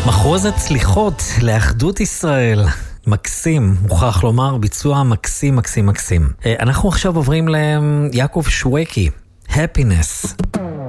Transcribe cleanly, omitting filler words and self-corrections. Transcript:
מחוז הצליחות לאחדות ישראל. מקסים, מוכרח לומר, ביצוע מקסים מקסים מקסים. אנחנו עכשיו עוברים ליעקב שווקי, Happiness.